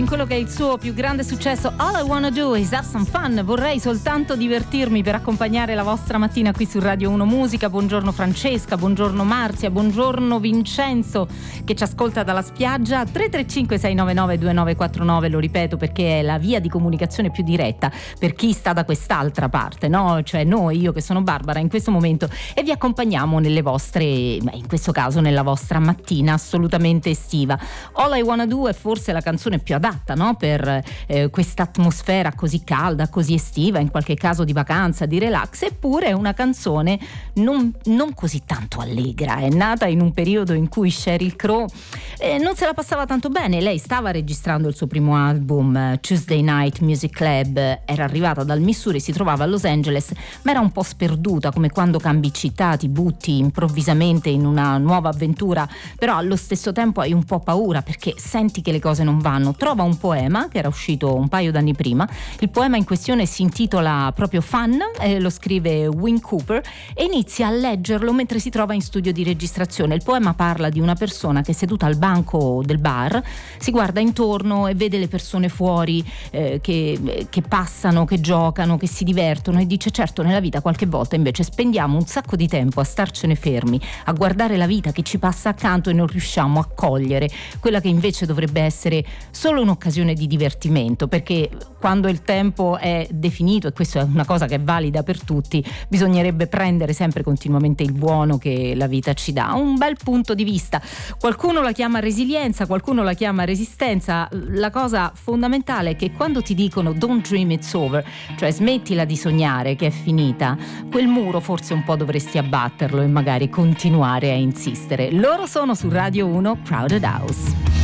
in quello che è il suo più grande successo, All I Wanna Do Is Have Some Fun. Vorrei soltanto divertirmi per accompagnare la vostra mattina qui su Radio 1 Musica. Buongiorno Francesca, buongiorno Marzia, buongiorno Vincenzo che ci ascolta dalla spiaggia. 335 699 2949, lo ripeto perché è la via di comunicazione più diretta per chi sta da quest'altra parte, no? Cioè noi, io che sono Barbara in questo momento, e vi accompagniamo nelle vostre, in questo caso nella vostra mattina assolutamente estiva. All I Wanna Do è forse la canzone più adatta, no? Per questa atmosfera così calda, così estiva, in qualche caso di vacanza, di relax. Eppure è una canzone non così tanto allegra. È nata in un periodo in cui Sheryl Crow non se la passava tanto bene. Lei stava registrando il suo primo album, Tuesday Night Music Club, era arrivata dal Missouri, si trovava a Los Angeles, ma era un po' sperduta, come quando cambi città, ti butti improvvisamente in una nuova avventura, però allo stesso tempo hai un po' paura perché senti che le cose non vanno. Trova un poema che era uscito un paio d'anni prima. Il poema in questione si intitola proprio Fun, lo scrive Win Cooper, e inizia a leggerlo mentre si trova in studio di registrazione. Il poema parla di una persona che, seduta al banco del bar, si guarda intorno e vede le persone fuori che passano, che giocano, che si divertono, e dice: certo, nella vita qualche volta invece spendiamo un sacco di tempo a starcene fermi, a guardare la vita che ci passa accanto e non riusciamo a cogliere quella che invece dovrebbe essere solo un'occasione di divertimento, perché quando il tempo è definito, e questa è una cosa che è valida per tutti, bisognerebbe prendere sempre continuamente il buono che la vita ci dà. Un bel punto di vista. Qualcuno la chiama resilienza, qualcuno la chiama resistenza. La cosa fondamentale è che quando ti dicono don't dream it's over, cioè smettila di sognare che è finita, quel muro forse un po' dovresti abbatterlo e magari continuare a insistere. Loro sono su Radio 1, Crowded House.